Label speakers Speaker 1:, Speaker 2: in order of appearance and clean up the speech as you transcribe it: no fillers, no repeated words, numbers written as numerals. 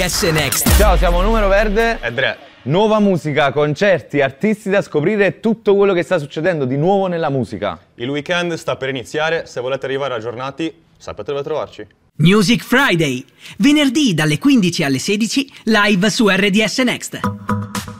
Speaker 1: RDS Next.
Speaker 2: Ciao, siamo Numero Verde
Speaker 3: e Dre.
Speaker 2: Nuova musica, concerti, artisti da scoprire e tutto quello che sta succedendo di nuovo nella musica.
Speaker 3: Il weekend sta per iniziare, se volete arrivare aggiornati sapete dove trovarci.
Speaker 1: Music Friday, venerdì dalle 15 alle 16, live su RDS Next.